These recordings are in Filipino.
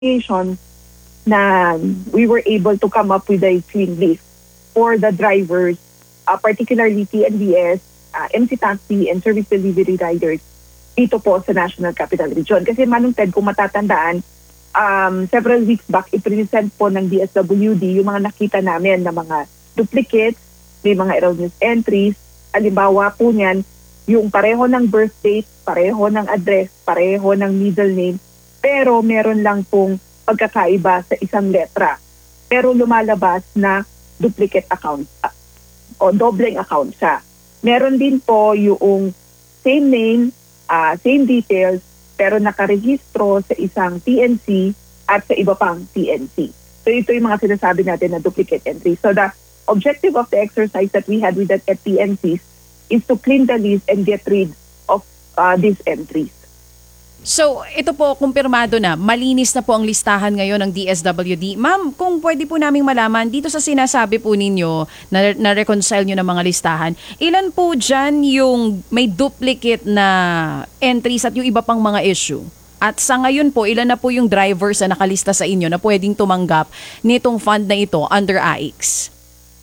investigation na we were able to come up with a clean list for the drivers, particularly TNBS, MC Taxi, and service delivery riders dito po sa National Capital Region. Kasi Manong Ted, kung matatandaan, several weeks back, i-present po ng DSWD yung mga nakita namin na mga duplicates, may mga erroneous entries. Halimbawa po niyan, yung pareho ng birth date, pareho ng address, pareho ng middle name, pero meron lang pong pagkakaiba sa isang letra. Pero lumalabas na duplicate account o dobleng account siya. Meron din po yung same name, same details, pero nakarehistro sa isang TNC at sa iba pang TNC. So ito yung mga sinasabi natin na duplicate entries. So the objective of the exercise that we had with the TNCs is to clean the list and get rid of these entries. So, ito po, kumpirmado na, malinis na po ang listahan ngayon ng DSWD. Ma'am, kung pwede po naming malaman, dito sa sinasabi po ninyo, na-reconcile nyo ng mga listahan, ilan po dyan yung may duplicate na entries at yung iba pang mga issue? At sa ngayon po, ilan na po yung drivers na nakalista sa inyo na pwedeng tumanggap nitong fund na ito under AIX?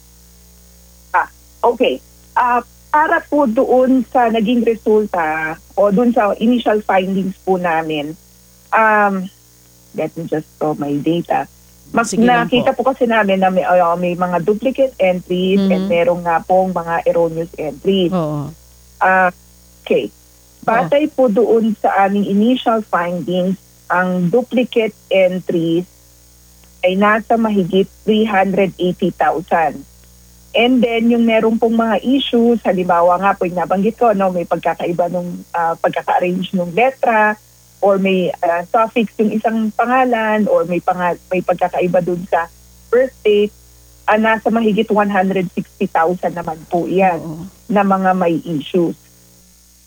Okay. Para po doon sa naging resulta o doon sa initial findings po namin, let me just throw my data. Nakita po kasi namin na may mga duplicate entries and merong nga pong mga erroneous entries. Oo. Okay. Batay po doon sa aming initial findings, ang duplicate entries ay nasa mahigit 380,000. And then, yung meron pong mga issues, halimbawa nga po yung nabanggit ko, no, may pagkakaiba nung pagkaka-arrange ng letra, or may suffix yung isang pangalan, or may pagkakaiba dun sa birth date, nasa mahigit 160,000 naman po yan na mga may issues.